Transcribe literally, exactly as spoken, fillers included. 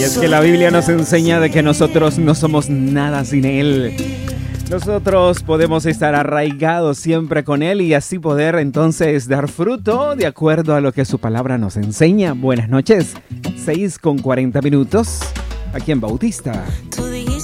es que la Biblia nos enseña de que nosotros no somos nada sin Él. Nosotros podemos estar arraigados siempre con Él y así poder entonces dar fruto de acuerdo a lo que su palabra nos enseña. Buenas noches, seis con cuarenta minutos, aquí en Bautista.